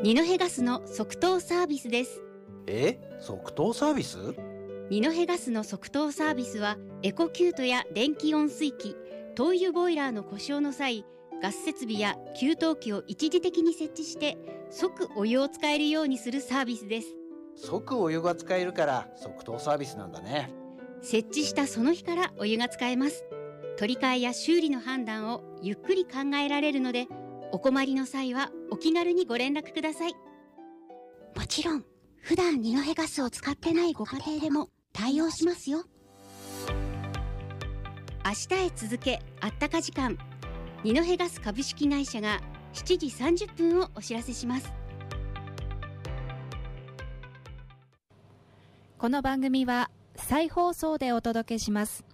二戸ガスの即答サービスです。 即答サービス？ 二戸ガスの即答サービスは、エコキュートや電気温水器、灯油ボイラーの故障の際、ガス設備や給湯器を一時的に設置して即お湯を使えるようにするサービスです。 即お湯が使えるから即答サービスなんだね。 設置したその日からお湯が使えます。取り替えや修理の判断をゆっくり考えられるので、お困りの際はお気軽にご連絡ください。もちろん普段二戸ガスを使ってないご家庭でも対応しますよ。明日へ続け、あったか時間。二戸ガス株式会社が7時30分をお知らせします。 この番組は再放送でお届けします。